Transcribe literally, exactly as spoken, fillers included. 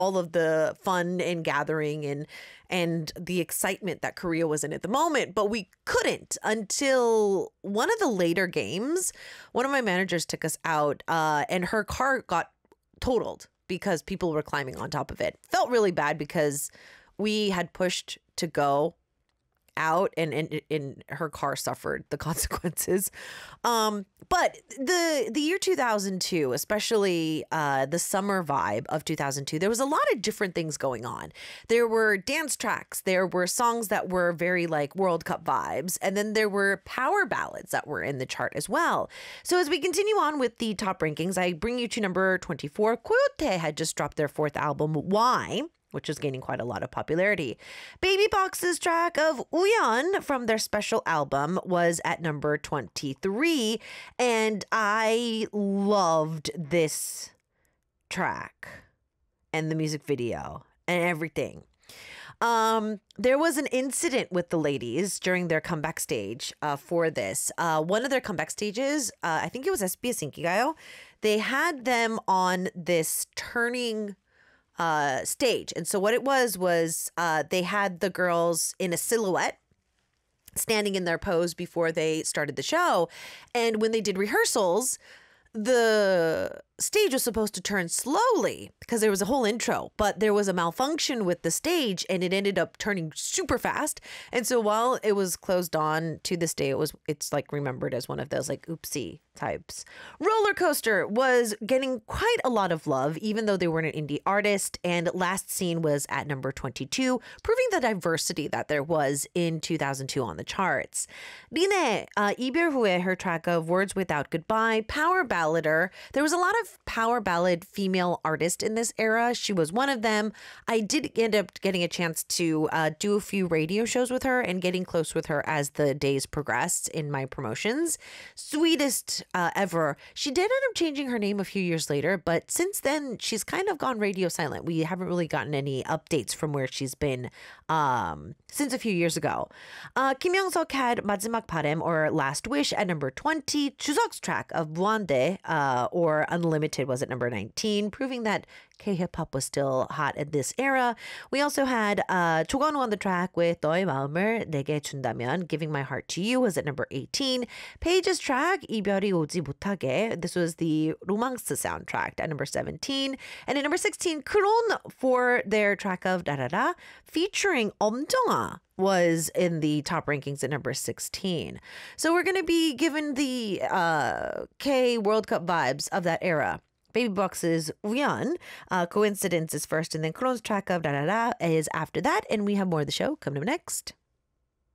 all of the fun and gathering and and the excitement that Korea was in at the moment, but we couldn't until one of the later games. One of my managers took us out, uh, and her car got totaled because people were climbing on top of it. Felt really bad because we had pushed to go out and, and, and her car suffered the consequences. Um, but the the year two thousand two, especially uh, the summer vibe of two thousand two, there was a lot of different things going on. There were dance tracks. There were songs that were very like World Cup vibes. And then there were power ballads that were in the chart as well. So as we continue on with the top rankings, I bring you to number twenty-four. Coyote had just dropped their fourth album, Why?, which is gaining quite a lot of popularity. Baby Box's track of Uyeon from their special album was at number twenty-three, and I loved this track and the music video and everything. Um, there was an incident with the ladies during their comeback stage uh, for this. Uh, one of their comeback stages, uh, I think it was S B S Inkigayo, they had them on this turning Uh, stage. And so what it was was uh, they had the girls in a silhouette standing in their pose before they started the show. And when they did rehearsals, the stage was supposed to turn slowly because there was a whole intro, but there was a malfunction with the stage and it ended up turning super fast. And so while it was closed on, to this day, it was it's like remembered as one of those like oopsie types. Roller Coaster was getting quite a lot of love, even though they weren't an indie artist. And Last Scene was at number twenty-two, proving the diversity that there was in two thousand two on the charts. Rinne, uh, 이별 후에, her track of Words Without Goodbye, power ballader. There was a lot of power ballad female artists in this era. She was one of them. I did end up getting a chance to uh, do a few radio shows with her and getting close with her as the days progressed in my promotions. Sweetest uh, ever. She did end up changing her name a few years later, but since then she's kind of gone radio silent. We haven't really gotten any updates from where she's been um, since a few years ago. Uh, Kim Young-seok had 마지막 바람, or Last Wish, at number twenty. Chuseok's track of 무한대, uh, or Unlimited, was at number nineteen, proving that K-hip-hop was still hot at this era. We also had uh, 조건우 on the track with 너의 마음을 내게 준다면, Giving My Heart to You, was at number eighteen. Paige's track 이별이 오지 못하게, this was the 로망스 soundtrack, at number seventeen. And at number sixteen, Kron for their track of 다라라, featuring 엄정화, was in the top rankings at number sixteen. So we're going to be given the uh, K World Cup vibes of that era. Baby Box's Uyeon, uh, Coincidence is first, and then Kron's track of Da Da Da is after that. And we have more of the show coming up next.